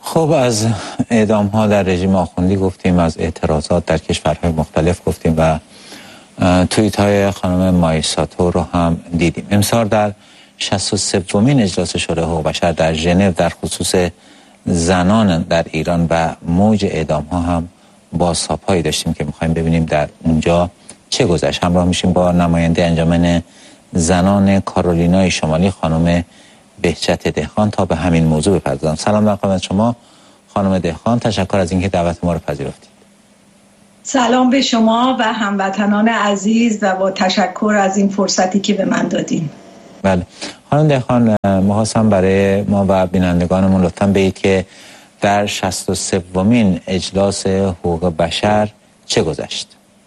خب از اعدام ها در رژیم آخوندی گفتیم، از اعتراضات در کشورهای مختلف گفتیم و توییت های خانم مایساتو رو هم دیدیم. امسال در 63مین اجلاس شورای حقوق بشر در ژنو در خصوص زنان در ایران و موج اعدام ها هم بازتاب‌هایی داشتیم که میخوایم ببینیم در اونجا چه گذشت. همراه میشیم با نماینده انجمن زنان کارولینای شمالی خانم بهجت دهقان تا به همین موضوع بپردازم. سلام در خدمت شما خانم دهقان، تشکر از اینکه دعوت ما رو پذیرفتید. سلام به شما و هموطنان عزیز و با تشکر از این فرصتی که به من دادین. بله خانم دهقان، می‌خواستم برای ما و بینندگانمون لطفاً بگید که در 63مین اجلاس حقوق بشر چه گذشت؟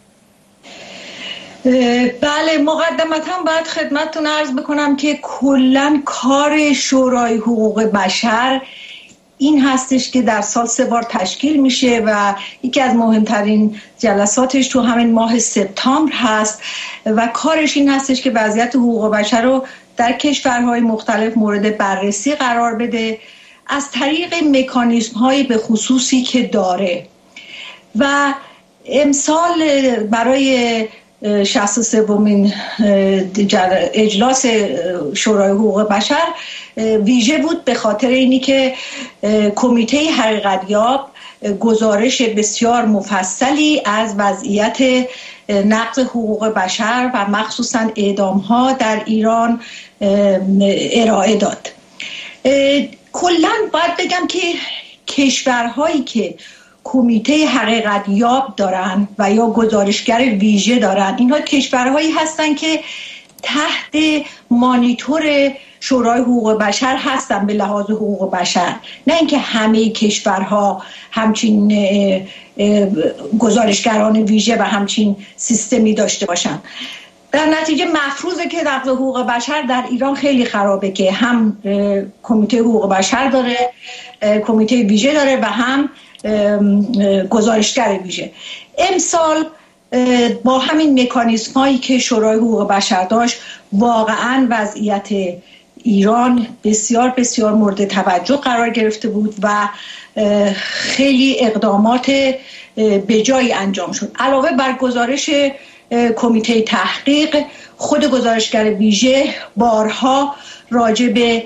بله، مقدمتاً باید خدمتتون عرض بکنم که کلاً کار شورای حقوق بشر این هستش که در سال 3 بار تشکیل میشه و یکی از مهمترین جلساتش تو همین ماه سپتامبر هست و کارش این هستش که وضعیت حقوق بشر رو در کشورهای مختلف مورد بررسی قرار بده از طریق مکانیزم‌های به خصوصی که داره. و امسال برای 63مین اجلاس شورای حقوق بشر ویژه بود به خاطر اینی که کمیته حقیقتیاب گزارش بسیار مفصلی از وضعیت نقض حقوق بشر و مخصوصا اعدام‌ها در ایران ارائه داد. کلاً باید بگم که کشورهایی که کمیته حقیقتیاب دارن و یا گزارشگر ویژه دارن، اینها کشورهایی هستن که تحت مانیتور شورای حقوق بشر هستن به لحاظ حقوق بشر، نه اینکه همه کشورها همچین گزارشگران ویژه و همچین سیستمی داشته باشن. در نتیجه مفروضه که نقض حقوق بشر در ایران خیلی خرابه که هم کمیته حقوق بشر داره، کمیته ویژه داره و هم گزارشگر ویژه. امسال با همین مکانیزم هایی که شورای حقوق بشر داشت واقعا وضعیت ایران بسیار بسیار مورد توجه قرار گرفته بود و خیلی اقدامات به جایی انجام شد. علاوه بر گزارش کمیته تحقیق، خود گزارشگر ویژه بارها راجع به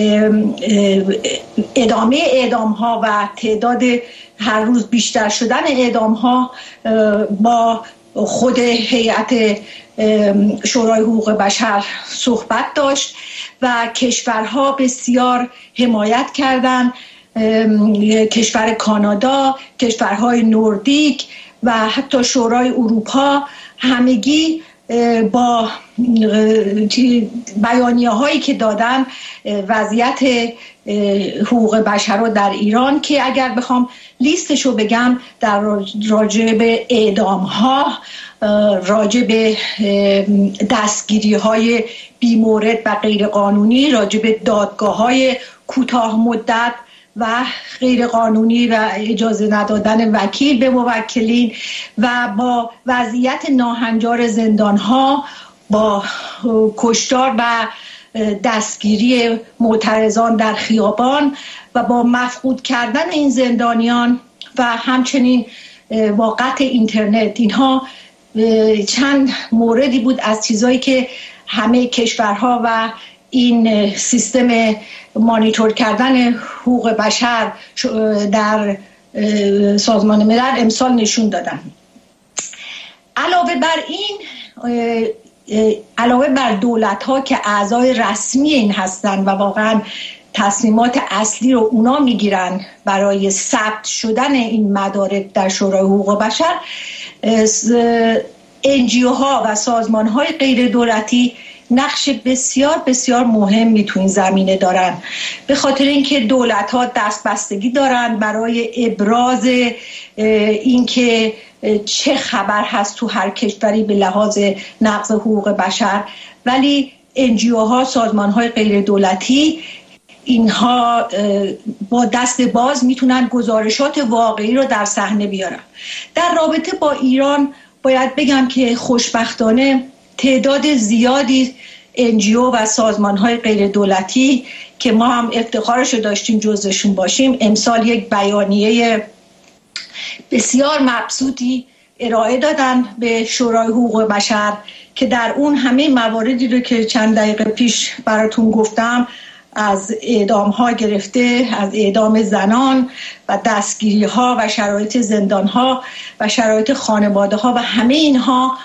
ادامه اعدام ها و تعداد هر روز بیشتر شدن اعدام ها با خود هیئت شورای حقوق بشر صحبت داشت و کشورها بسیار حمایت کردند. کشور کانادا، کشورهای نوردیک و حتی شورای اروپا همگی با بیانیه هایی که دادن وضعیت حقوق بشر رو در ایران که اگر بخوام لیستشو بگم در راجع به اعدام ها، راجع به دستگیری های بیمورد و غیر قانونی، راجع به دادگاه های کوتاه مدت و غیر قانونی و اجازه ندادن وکیل به موکلین و با وضعیت ناهنجار زندان ها، با کشتار و دستگیری معترضان در خیابان و با مفقود کردن این زندانیان و همچنین با قطع اینترنت. اینها چند موردی بود از چیزایی که همه کشورها و این سیستم مانیتور کردن حقوق بشر در سازمان ملل امسال نشون دادن. علاوه بر دولت‌ها که اعضای رسمی این هستن و واقعا تصمیمات اصلی رو اونا میگیرن برای ثبت شدن این مدارک در شورای حقوق بشر، NGO ها و سازمان های غیر دولتی نقش بسیار بسیار مهمی تو این زمینه دارن، به خاطر اینکه دولت‌ها دستبستگی دارن برای ابراز اینکه چه خبر هست تو هر کشوری به لحاظ نقض حقوق بشر، ولی NGO ها، سازمان های غیر دولتی، اینها با دست باز میتونن گزارشات واقعی رو در صحنه بیارن. در رابطه با ایران باید بگم که خوشبختانه تعداد زیادی NGO و سازمان‌های غیر دولتی که ما هم افتخارش رو داشتیم جزشون باشیم، امسال یک بیانیه بسیار مبسوطی ارائه دادن به شورای حقوق بشر که در اون همه مواردی رو که چند دقیقه پیش براتون گفتم، از اعدام ها گرفته، از اعدام زنان و دستگیری ها و شرایط زندان ها و شرایط خانواده ها و همه اینها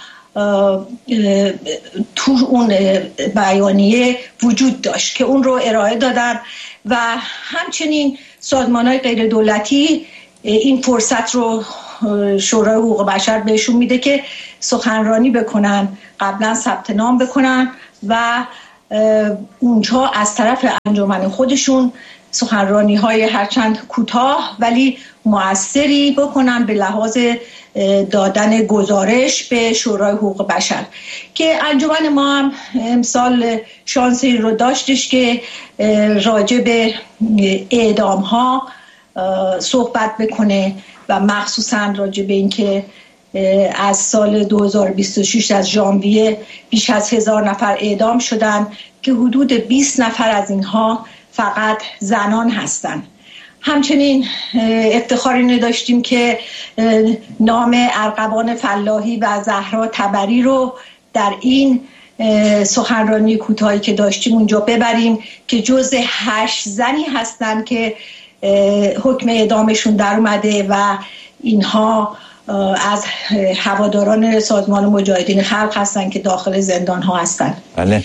تو اون بیانیه وجود داشت که اون رو ارائه دادن و همچنین سازمان های غیر دولتی این فرصت رو شورای حقوق بشر بهشون میده که سخنرانی بکنن، قبلا ثبت نام بکنن و اونجا از طرف انجمن خودشون سخنرانی های هرچند کوتاه ولی مؤثری بکنن به لحاظ دادن گزارش به شورای حقوق بشر که انجمن ما هم امسال شانسی رو داشتش که راجع به اعدام ها صحبت بکنه و مخصوصا راجع به این که از سال 2026 از ژانویه بیش از 1000 نفر اعدام شدن که حدود 20 نفر از اینها فقط زنان هستند. همچنین افتخاری داشتیم که نام ارغوان فلاحی و زهرا تبری رو در این سخنرانی کوتاهی که داشتیم اونجا ببریم که جز 8 زنی هستند که حکم اعدامشون در اومده و اینها از هواداران سازمان مجاهدین خلق هستن که داخل زندان ها هستن. بله.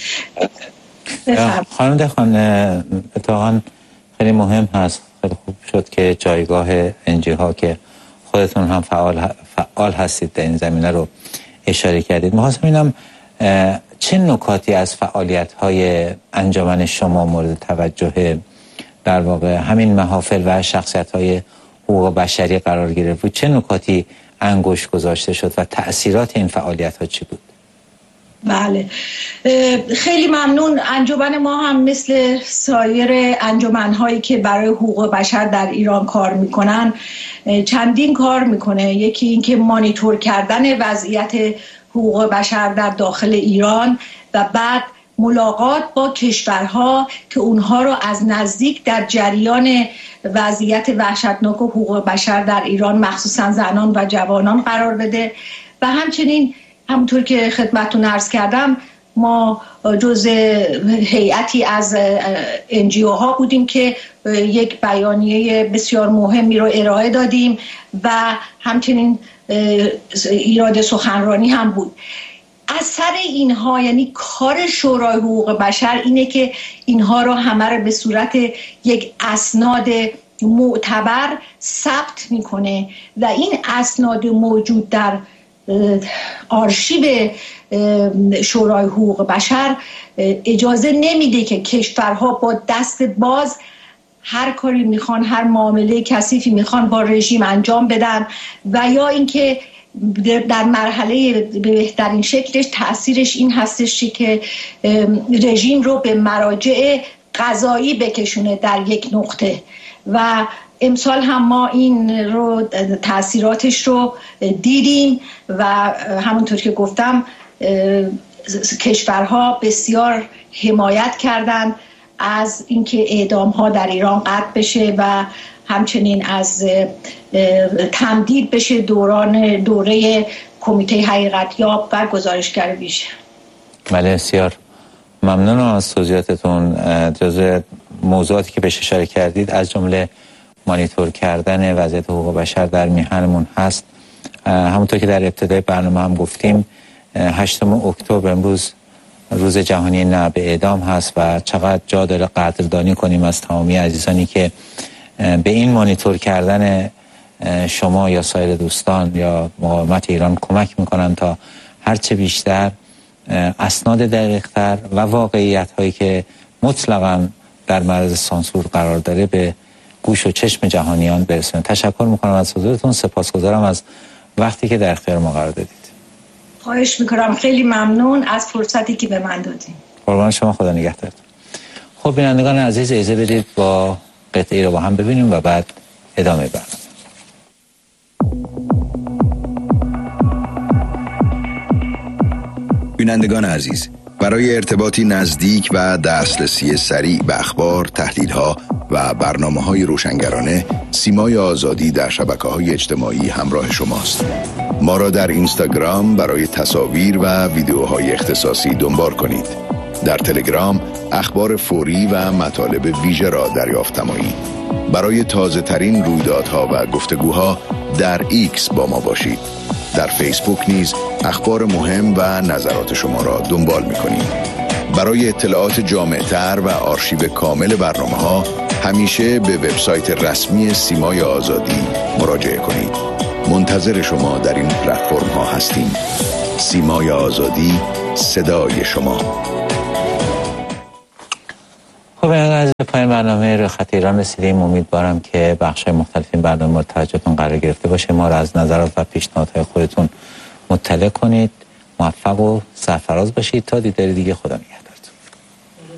خانم دهخان، اتفاقا خیلی مهم هست، خیلی خوب شد که جایگاه NGO ها که خودتون هم فعال هستید در این زمینه رو اشاره کردید. می‌خواستم ببینم چه نکاتی از فعالیت های انجمن شما مورد توجه در واقع همین محافل و شخصیت های حقوق بشری قرار گرفت بود؟ چه نکاتی انگشت گذاشته شد و تأثیرات این فعالیت ها چی بود؟ بله، خیلی ممنون. انجمن ما هم مثل سایر انجمن‌هایی که برای حقوق بشر در ایران کار میکنن چندین کار میکنه. یکی این که مانیتور کردن وضعیت حقوق بشر در داخل ایران و بعد ملاقات با کشورها که اونها رو از نزدیک در جریان وضعیت وحشتناک و حقوق بشر در ایران مخصوصا زنان و جوانان قرار بده و همچنین همونطور که خدمتتون عرض کردم ما جز هیئتی از NGO ها بودیم که یک بیانیه بسیار مهمی رو ارائه دادیم و همچنین ایراد سخنرانی هم بود. اثر اینها یعنی کار شورای حقوق بشر اینه که اینها رو همه رو به صورت یک اسناد معتبر ثبت میکنه و این اسناد موجود در آرشیو شورای حقوق بشر اجازه نمیده که کشورها با دست باز هر کاری میخوان، هر معامله کثیفی میخوان با رژیم انجام بدن و یا اینکه در مرحله به بهترین شکلش تأثیرش این هستش که رژیم رو به مراجع قضایی بکشونه در یک نقطه و امسال هم ما این رو تأثیراتش رو دیدیم و همونطور که گفتم کشورها بسیار حمایت کردن از اینکه اعدام ها در ایران قطع بشه و همچنین از تمدید بشه دوره کمیته حقیقتیاب و گزارشگر ویژه. بله، بسیار ممنونم از توضیحاتتون. جزء موضوعاتی که بهش اشاره کردید از جمله مانیتور کردن وضعیت حقوق بشر در میهنمون هست. همونطور که در ابتدای برنامه هم گفتیم 8 اکتبر امروز روز جهانی نه به اعدام هست و چقدر جا داره قدردانی کنیم از تمامی عزیزانی که به این مانیتور کردن شما یا سایر دوستان یا مقاومت ایران کمک میکنن تا هرچه بیشتر اسناد دقیق‌تر و واقعیت هایی که مطلقاً در معرض سانسور قرار داره به گوش و چشم جهانیان برسونه. تشکر میکنم از حضورتون، سپاسگزارم از وقتی که در اختیار ما قرار دادید. خواهش میکنم، خیلی ممنون از فرصتی که به من دادید. قربان شما، خدا نگهدارتون. خب بینندگان عزیز، اجازه بدید با قطعی رو با هم ببینیم و بعد ادامه برنامه. بینندگان عزیز، برای ارتباطی نزدیک و دسترسی سریع به اخبار، تحلیل‌ها و برنامه‌های روشنگرانه، سیمای آزادی در شبکه‌های اجتماعی همراه شماست. ما را در اینستاگرام برای تصاویر و ویدیوهای اختصاصی دنبال کنید. در تلگرام اخبار فوری و مطالب ویژه را دریافت نمایید. برای تازه ترین رویدادها و گفتگوها در ایکس با ما باشید. در فیسبوک نیز اخبار مهم و نظرات شما را دنبال می‌کنیم. برای اطلاعات جامع‌تر و آرشیو کامل برنامه‌ها همیشه به وبسایت رسمی سیمای آزادی مراجعه کنید. منتظر شما در این پلتفرم‌ها هستیم. سیمای آزادی، صدای شما. خب از پایان برنامه رخت ایران رسیدیم. امیدوارم که بخش‌های مختلف این برنامه مورد توجهتون قرار گرفته باشه. ما را از نظرات و پیشنهادهای خودتون مطلع کنید. موفق و سرفراز باشید تا دیدار دیگه. خدا نگهدار.